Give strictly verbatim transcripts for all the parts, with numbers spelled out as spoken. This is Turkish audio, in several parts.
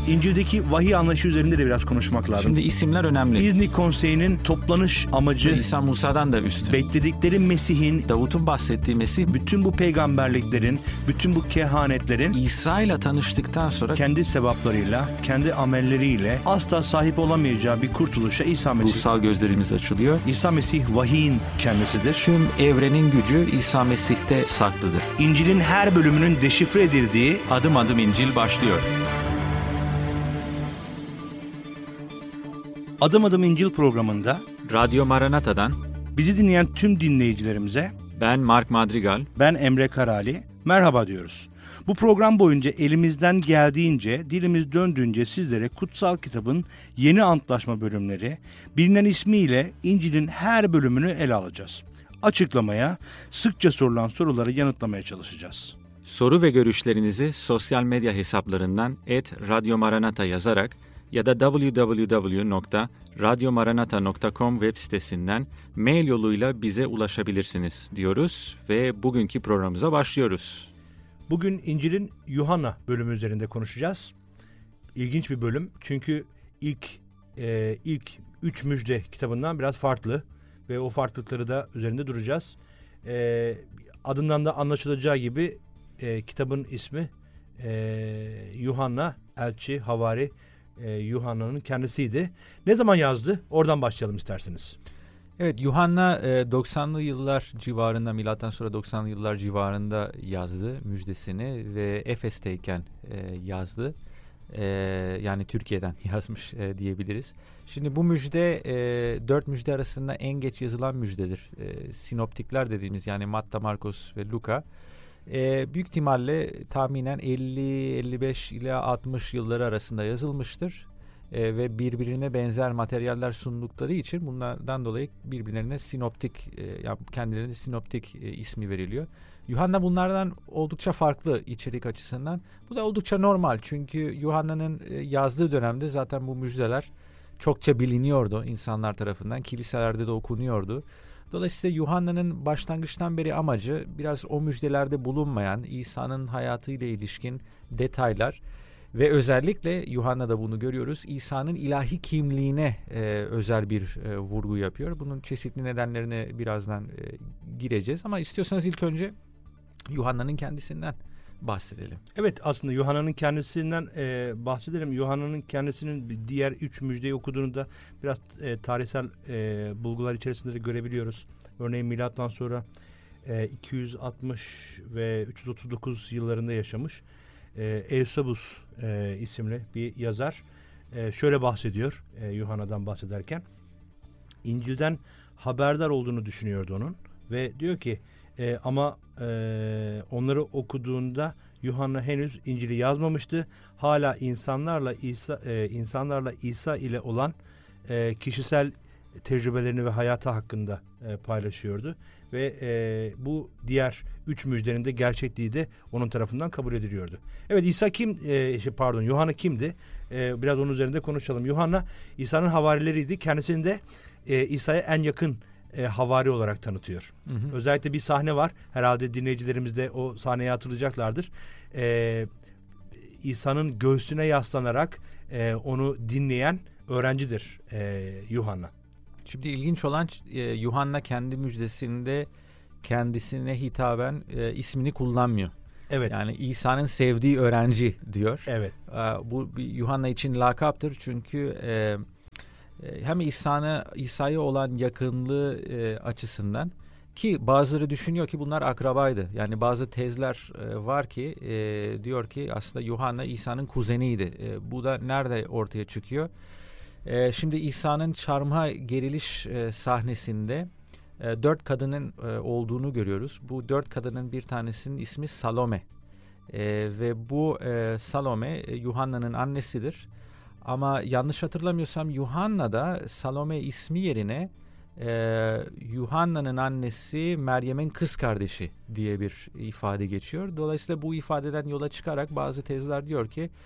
İncil'deki vahiy anlayışı üzerinde de biraz konuşmak lazım. Şimdi isimler önemli. İznik Konseyi'nin toplanış amacı İsa Musa'dan da üstün. Bekledikleri Mesih'in, Davut'un bahsettiği Mesih, bütün bu peygamberliklerin, bütün bu kehanetlerin İsa ile tanıştıktan sonra kendi sevaplarıyla, kendi amelleriyle asla sahip olamayacağı bir kurtuluşa İsa Mesih. Ruhsal gözlerimiz açılıyor. İsa Mesih vahiyin kendisidir. Tüm evrenin gücü İsa Mesih'te saklıdır. İncil'in her bölümünün deşifre edildiği Adım adım İncil başlıyor. Adım Adım İncil programında Radyo Maranata'dan bizi dinleyen tüm dinleyicilerimize ben Mark Madrigal, ben Emre Karali, merhaba diyoruz. Bu program boyunca elimizden geldiğince, dilimiz döndüğünce sizlere kutsal kitabın yeni antlaşma bölümleri, bilinen ismiyle İncil'in her bölümünü ele alacağız. Açıklamaya, sıkça sorulan soruları yanıtlamaya çalışacağız. Soru ve görüşlerinizi sosyal medya hesaplarından et radyo maranata yazarak ya da double-u double-u double-u nokta radyo maranata nokta com web sitesinden mail yoluyla bize ulaşabilirsiniz diyoruz ve bugünkü programımıza başlıyoruz. Bugün İncil'in Yuhanna bölümü üzerinde konuşacağız. İlginç bir bölüm çünkü ilk e, ilk üç müjde kitabından biraz farklı ve o farklılıkları da üzerinde duracağız. E, adından da anlaşılacağı gibi e, kitabın ismi e, Yuhanna, elçi, havari e, Yuhanna'nın kendisiydi. Ne zaman yazdı? Oradan başlayalım isterseniz. Evet, Yuhanna doksanlı yıllar civarında, milattan sonra doksanlı yıllar civarında yazdı müjdesini ve Efes'teyken yazdı. Yani Türkiye'den yazmış diyebiliriz. Şimdi bu müjde dört müjde arasında en geç yazılan müjdedir. Sinoptikler dediğimiz, yani Matta, Markos ve Luka. Büyük ihtimalle tahminen elli elli beş ila altmış yılları arasında yazılmıştır. Ee, ve birbirine benzer materyaller sundukları için bunlardan dolayı birbirlerine sinoptik, e, yani kendilerine sinoptik e, ismi veriliyor. Yuhanna bunlardan oldukça farklı içerik açısından. Bu da oldukça normal çünkü Yuhanna'nın e, yazdığı dönemde zaten bu müjdeler çokça biliniyordu insanlar tarafından. Kiliselerde de okunuyordu. Dolayısıyla Yuhanna'nın başlangıçtan beri amacı biraz o müjdelerde bulunmayan İsa'nın hayatıyla ilişkin detaylar. Ve özellikle Yuhanna'da bunu görüyoruz. İsa'nın ilahi kimliğine e, özel bir e, vurgu yapıyor. Bunun çeşitli nedenlerine birazdan e, gireceğiz. Ama istiyorsanız ilk önce Yuhanna'nın kendisinden bahsedelim. Evet, aslında Yuhanna'nın kendisinden e, bahsedelim. Yuhanna'nın kendisinin diğer üç müjdeyi okuduğunda biraz e, tarihsel e, bulgular içerisinde de görebiliyoruz. Örneğin milattan sonra e, iki yüz altmış ve üç yüz otuz dokuz yıllarında yaşamış E, Eusebus e, isimli bir yazar e, şöyle bahsediyor e, Yuhanna'dan bahsederken. İncil'den haberdar olduğunu düşünüyordu onun ve diyor ki e, ama e, onları okuduğunda Yuhanna henüz İncil'i yazmamıştı. Hala insanlarla İsa e, insanlarla İsa ile olan e, kişisel tecrübelerini ve hayatı hakkında e, paylaşıyordu ve e, bu diğer üç müjdenin de gerçekliği de onun tarafından kabul ediliyordu. Evet, İsa kim? E, pardon, Yuhanna kimdi? E, biraz onun üzerinde konuşalım. Yuhanna İsa'nın havarileriydi. Kendisini de e, İsa'ya en yakın e, havari olarak tanıtıyor. Hı hı. Özellikle bir sahne var. Herhalde dinleyicilerimiz de o sahneyi hatırlayacaklardır. E, İsa'nın göğsüne yaslanarak e, onu dinleyen öğrencidir e, Yuhanna. Şimdi ilginç olan e, Yuhanna kendi müjdesinde kendisine hitaben e, ismini kullanmıyor. Evet. Yani İsa'nın sevdiği öğrenci diyor. Evet. E, bu Yuhanna için lakaptır çünkü e, e, hem İsa'na İsa'ya olan yakınlığı e, açısından, ki bazıları düşünüyor ki bunlar akrabaydı. Yani bazı tezler e, var ki e, diyor ki aslında Yuhanna İsa'nın kuzeniydi. E, bu da nerede ortaya çıkıyor? Ee, şimdi İsa'nın çarmıha geriliş e, sahnesinde e, dört kadının e, olduğunu görüyoruz. Bu dört kadının bir tanesinin ismi Salome e, ve bu e, Salome e, Yuhanna'nın annesidir. Ama yanlış hatırlamıyorsam Yuhanna'da Salome ismi yerine e, Yuhanna'nın annesi Meryem'in kız kardeşi diye bir ifade geçiyor. Dolayısıyla bu ifadeden yola çıkarak bazı tezler diyor ki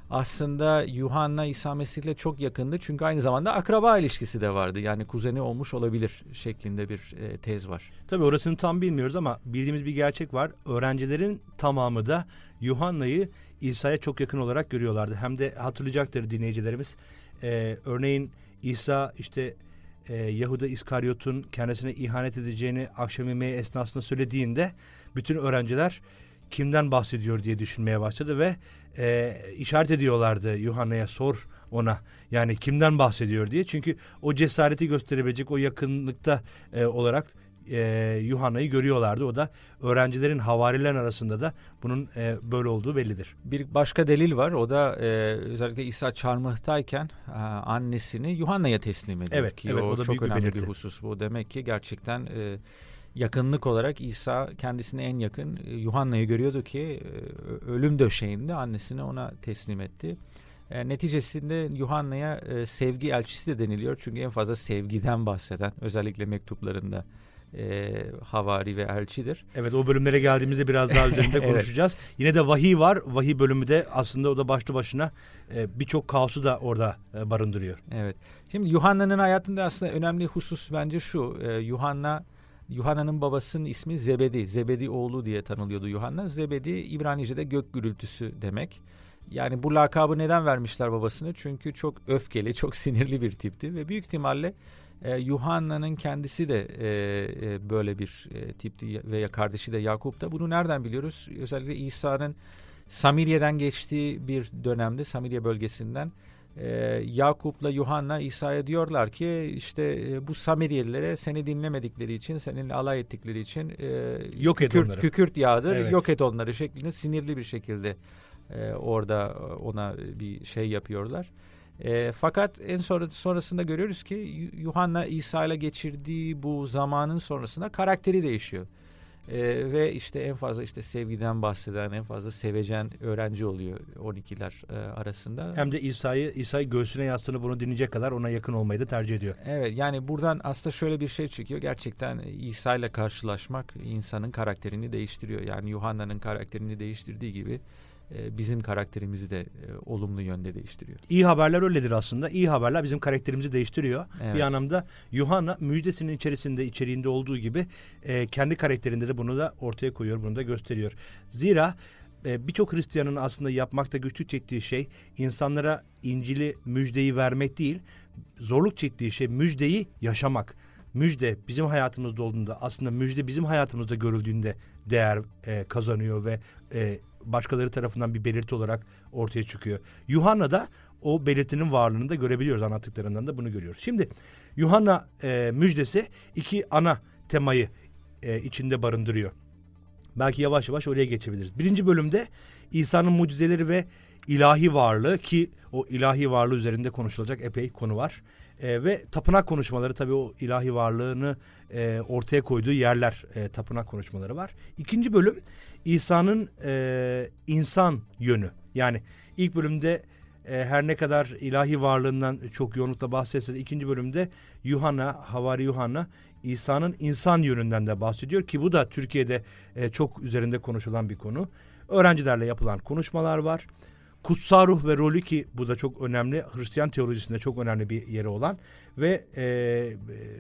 aslında Yuhanna İsa Mesih'le çok yakındı. Çünkü aynı zamanda akraba ilişkisi de vardı. Yani kuzeni olmuş olabilir şeklinde bir e, tez var. Tabii orasını tam bilmiyoruz ama bildiğimiz bir gerçek var. Öğrencilerin tamamı da Yuhanna'yı İsa'ya çok yakın olarak görüyorlardı. Hem de hatırlayacaktır dinleyicilerimiz. Ee, örneğin İsa işte e, Yahuda İskaryot'un kendisine ihanet edeceğini akşam yemeği esnasında söylediğinde bütün öğrenciler kimden bahsediyor diye düşünmeye başladı ve e, işaret ediyorlardı Yuhanna'ya, sor ona yani kimden bahsediyor diye. Çünkü o cesareti gösterebilecek o yakınlıkta e, olarak e, Yuhanna'yı görüyorlardı. O da öğrencilerin, havarilerin arasında da bunun e, böyle olduğu bellidir. Bir başka delil var. O da e, özellikle İsa çarmıhtayken e, annesini Yuhanna'ya teslim ediyor. Evet, ki evet, o, o da çok büyük bir önemli bir, belirti. husus. Bu demek ki gerçekten e, yakınlık olarak İsa kendisine en yakın e, Yuhanna'yı görüyordu ki e, ölüm döşeğinde annesini ona teslim etti. E, neticesinde Yuhanna'ya e, sevgi elçisi de deniliyor. Çünkü en fazla sevgiden bahseden, özellikle mektuplarında e, havari ve elçidir. Evet, o bölümlere geldiğimizde biraz daha üzerinde Evet. konuşacağız. Yine de vahiy var. Vahiy bölümü de aslında o da başlı başına e, birçok kaosu da orada e, barındırıyor. Evet. Şimdi Yuhanna'nın hayatında aslında önemli husus bence şu. E, Yuhanna Yuhanna'nın babasının ismi Zebedi. Zebedi oğlu diye tanılıyordu Yuhanna. Zebedi İbranice'de gök gürültüsü demek. Yani bu lakabı neden vermişler babasını? Çünkü çok öfkeli, çok sinirli bir tipti ve büyük ihtimalle e, Yuhanna'nın kendisi de e, e, böyle bir e, tipti veya kardeşi de Yakup da. Bunu nereden biliyoruz? Özellikle İsa'nın Samiriye'den geçtiği bir dönemde, Samiriye bölgesinden e, Yakup'la Yuhanna İsa'ya diyorlar ki işte e, bu Samiriyelilere seni dinlemedikleri için, seninle alay ettikleri için e, Yok et kükürt, onları. kükürt yağdır, Evet. yok et onları şeklinde sinirli bir şekilde e, orada ona bir şey yapıyorlar. E, fakat en sonra, sonrasında görüyoruz ki Yuhanna İsa ile geçirdiği bu zamanın sonrasında karakteri değişiyor. Ee, ve işte en fazla işte sevgiden bahseden, en fazla sevecen öğrenci oluyor on ikiler e, arasında. Hem de İsa'yı İsa'yı göğsüne yastığını bunu dinleyecek kadar ona yakın olmayı da tercih ediyor. Evet, yani buradan aslında şöyle bir şey çıkıyor. Gerçekten İsa ile karşılaşmak insanın karakterini değiştiriyor. Yani Yuhanna'nın karakterini değiştirdiği gibi e, bizim karakterimizi de e, olumlu yönde değiştiriyor. İyi haberler öyledir aslında. İyi haberler bizim karakterimizi değiştiriyor. Evet. Bir anlamda Yuhanna müjdesinin içerisinde, içeriğinde olduğu gibi e, kendi karakterinde de bunu da ortaya koyuyor, bunu da gösteriyor. Zira e, birçok Hristiyanın aslında yapmakta güçlük çektiği şey insanlara İncil'i, müjdeyi vermek değil, zorluk çektiği şey müjdeyi yaşamak. Müjde bizim hayatımızda olduğunda, aslında müjde bizim hayatımızda görüldüğünde değer e, kazanıyor ve e, başkaları tarafından bir belirti olarak ortaya çıkıyor. Yuhanna da o belirtinin varlığını da görebiliyoruz, anlattıklarından da bunu görüyoruz. Şimdi Yuhanna e, müjdesi iki ana temayı e, içinde barındırıyor. Belki yavaş yavaş oraya geçebiliriz. Birinci bölümde İsa'nın mucizeleri ve ilahi varlığı, ki o ilahi varlığı üzerinde konuşulacak epey konu var. E, ve tapınak konuşmaları, tabii o ilahi varlığını e, ortaya koyduğu yerler, e, tapınak konuşmaları var. İkinci bölüm İsa'nın e, insan yönü. Yani ilk bölümde e, her ne kadar ilahi varlığından çok yoğunlukla bahsetse de ikinci bölümde Yuhanna, Havari Yuhanna İsa'nın insan yönünden de bahsediyor ki bu da Türkiye'de e, çok üzerinde konuşulan bir konu. Öğrencilerle yapılan konuşmalar var. Kutsal ruh ve rolü, ki bu da çok önemli. Hristiyan teolojisinde çok önemli bir yeri olan ve e,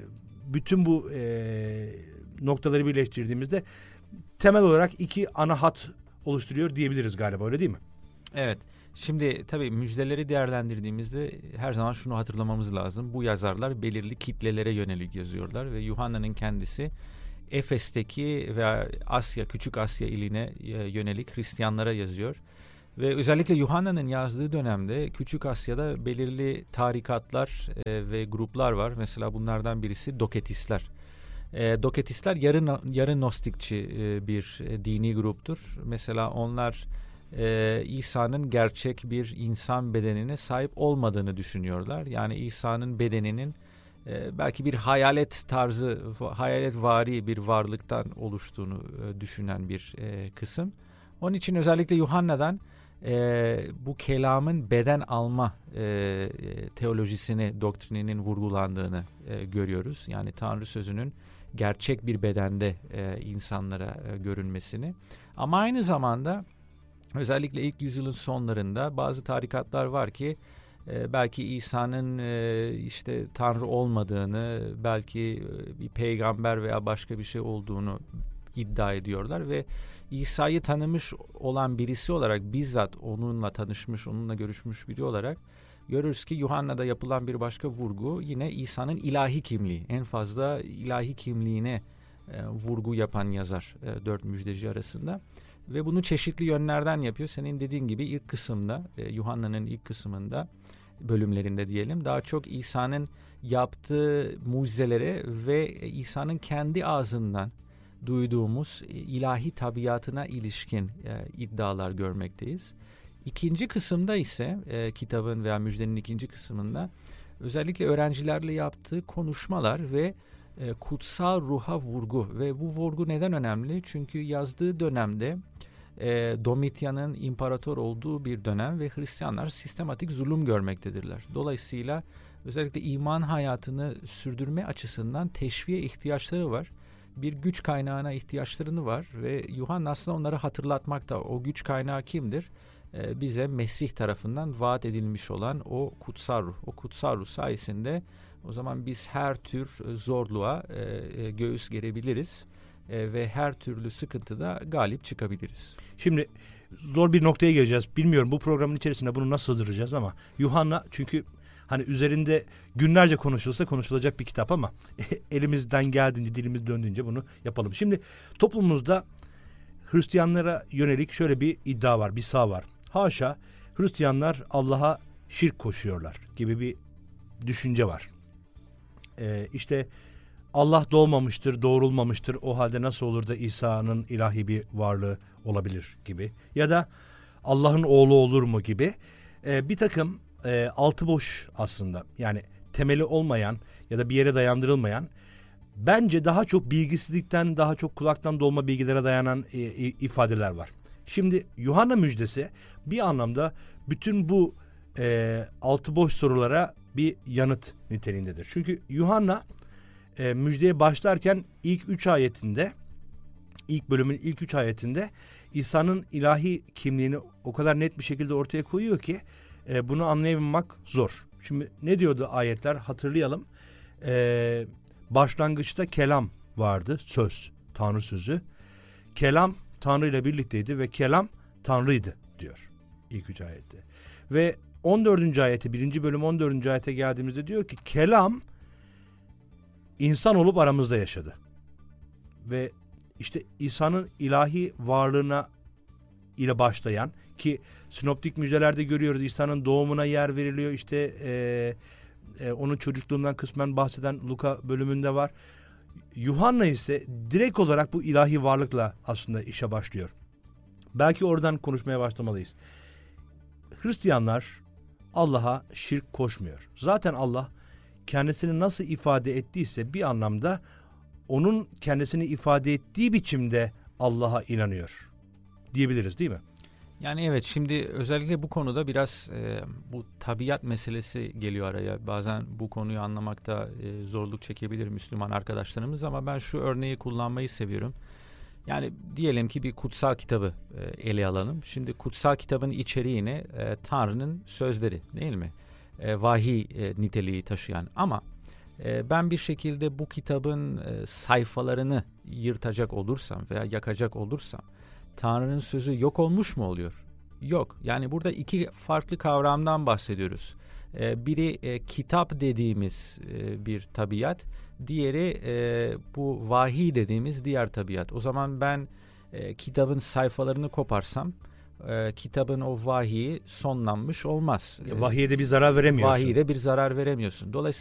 bütün bu e, noktaları birleştirdiğimizde temel olarak iki ana hat oluşturuyor diyebiliriz galiba, öyle değil mi? Evet. Şimdi tabii müjdeleri değerlendirdiğimizde her zaman şunu hatırlamamız lazım. Bu yazarlar belirli kitlelere yönelik yazıyorlar ve Yuhanna'nın kendisi Efes'teki ve Asya, Küçük Asya iline yönelik Hristiyanlara yazıyor. Ve özellikle Yuhanna'nın yazdığı dönemde Küçük Asya'da belirli tarikatlar e, ve gruplar var. Mesela bunlardan birisi Doketistler. E, Doketistler yarı, yarı Gnostikçi e, bir e, dini gruptur. Mesela onlar e, İsa'nın gerçek bir insan bedenine sahip olmadığını düşünüyorlar. Yani İsa'nın bedeninin e, belki bir hayalet tarzı, hayaletvari bir varlıktan oluştuğunu e, düşünen bir e, kısım. Onun için özellikle Yuhanna'dan Ee, bu kelamın beden alma e, teolojisini, doktrininin vurgulandığını e, görüyoruz. Yani Tanrı sözünün gerçek bir bedende e, insanlara e, görünmesini. Ama aynı zamanda özellikle ilk yüzyılın sonlarında bazı tarikatlar var ki e, belki İsa'nın e, işte Tanrı olmadığını, belki e, bir peygamber veya başka bir şey olduğunu iddia ediyorlar ve İsa'yı tanımış olan birisi olarak, bizzat onunla tanışmış, onunla görüşmüş biri olarak görürüz ki Yuhanna'da yapılan bir başka vurgu yine İsa'nın ilahi kimliği. En fazla ilahi kimliğine e, vurgu yapan yazar e, dört müjdeci arasında. Ve bunu çeşitli yönlerden yapıyor. Senin dediğin gibi ilk kısımda, e, Yuhanna'nın ilk kısmında, bölümlerinde diyelim, daha çok İsa'nın yaptığı mucizelere ve İsa'nın kendi ağzından duyduğumuz ilahi tabiatına ilişkin e, iddialar görmekteyiz. İkinci kısımda ise e, kitabın veya müjdenin ikinci kısmında özellikle öğrencilerle yaptığı konuşmalar ve e, kutsal ruha vurgu. Ve bu vurgu neden önemli? Çünkü yazdığı dönemde e, Domitian'ın imparator olduğu bir dönem ve Hristiyanlar sistematik zulüm görmektedirler. Dolayısıyla özellikle iman hayatını sürdürme açısından teşviğe ihtiyaçları var. Bir güç kaynağına ihtiyaçlarını var ve Yuhanna aslında onları hatırlatmakta. O güç kaynağı kimdir? Ee, bize Mesih tarafından vaat edilmiş olan o kutsal ruh. O kutsal ruh sayesinde o zaman biz her tür zorluğa e, göğüs gerebiliriz e, ve her türlü sıkıntıda galip çıkabiliriz. Şimdi zor bir noktaya geleceğiz. Bilmiyorum bu programın içerisinde bunu nasıl sığdıracağız ama Yuhanna, çünkü hani üzerinde günlerce konuşulsa konuşulacak bir kitap ama elimizden geldiğince, dilimiz döndüğünce bunu yapalım. Şimdi toplumumuzda Hristiyanlara yönelik şöyle bir iddia var, bir sağ var. Haşa, Hristiyanlar Allah'a şirk koşuyorlar gibi bir düşünce var. Ee, işte Allah doğmamıştır, doğrulmamıştır. O halde nasıl olur da İsa'nın ilahi bir varlığı olabilir gibi. Ya da Allah'ın oğlu olur mu gibi. Ee, bir takım e, altı boş aslında. Yani temeli olmayan ya da bir yere dayandırılmayan, bence daha çok bilgisizlikten, daha çok kulaktan dolma bilgilere dayanan e, e, ifadeler var. Şimdi Yuhanna müjdesi bir anlamda bütün bu e, altı boş sorulara bir yanıt niteliğindedir. Çünkü Yuhanna e, müjdeye başlarken ilk üç ayetinde, ilk bölümün ilk üç ayetinde İsa'nın ilahi kimliğini o kadar net bir şekilde ortaya koyuyor ki e, bunu anlayabilmek zor. Şimdi ne diyordu ayetler, hatırlayalım. E, başlangıçta kelam vardı, söz, Tanrı sözü. Kelam Tanrı ile birlikteydi ve kelam Tanrı'ydı diyor ilk üç ayette. Ve on dördüncü ayete, birinci bölüm on dördüncü ayete geldiğimizde diyor ki kelam insan olup aramızda yaşadı. Ve işte İsa'nın ilahi varlığına ile başlayan, ki sinoptik müjdelerde görüyoruz, İsa'nın doğumuna yer veriliyor. İşte e, e, onun çocukluğundan kısmen bahseden Luka bölümünde var. Yuhanna ise direkt olarak bu ilahi varlıkla aslında işe başlıyor. Belki oradan konuşmaya başlamalıyız. Hristiyanlar Allah'a şirk koşmuyor. Zaten Allah kendisini nasıl ifade ettiyse bir anlamda onun kendisini ifade ettiği biçimde Allah'a inanıyor diyebiliriz, değil mi? Yani evet, şimdi özellikle bu konuda biraz e, bu tabiat meselesi geliyor araya. Bazen bu konuyu anlamakta e, zorluk çekebilir Müslüman arkadaşlarımız ama ben şu örneği kullanmayı seviyorum. Yani diyelim ki bir kutsal kitabı e, ele alalım. Şimdi kutsal kitabın içeriğini e, Tanrı'nın sözleri, değil mi? E, vahiy e, niteliği taşıyan, ama e, ben bir şekilde bu kitabın e, sayfalarını yırtacak olursam veya yakacak olursam Tanrı'nın sözü yok olmuş mu oluyor? Yok. Yani burada iki farklı kavramdan bahsediyoruz. Ee, biri e, kitap dediğimiz e, bir tabiat, diğeri e, bu vahiy dediğimiz diğer tabiat. O zaman ben e, kitabın sayfalarını koparsam e, kitabın o vahiyi sonlanmış olmaz. E, vahiye de bir zarar veremiyorsun. Vahiye de bir zarar veremiyorsun. Dolayısıyla